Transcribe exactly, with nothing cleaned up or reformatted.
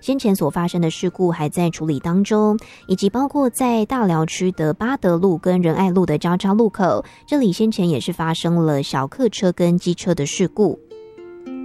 先前所发生的事故还在处理当中，以及包括在大寮区的八德路跟仁爱路的交叉路口，这里先前也是发生了小客车跟机车的事故。